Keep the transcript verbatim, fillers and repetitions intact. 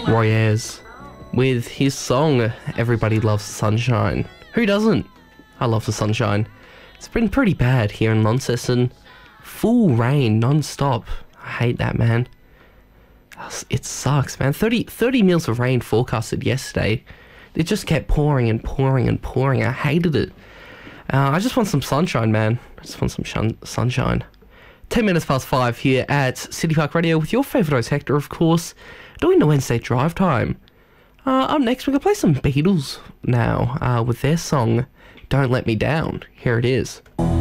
Roy Ayers with his song Everybody Loves the Sunshine. Who doesn't? I love the sunshine. It's been pretty bad here in Launceston. Full rain non-stop. I hate that, man. It sucks, man. thirty, thirty mils of rain forecasted yesterday. It just kept pouring and pouring and pouring. I hated it. Uh, I just want some sunshine, man. I just want some shun- sunshine. ten minutes past five here at City Park Radio with your favourite host Hector, of course, doing the Wednesday drive time. Uh, up next, we're going to play some Beatles now uh, with their song Don't Let Me Down. Here it is.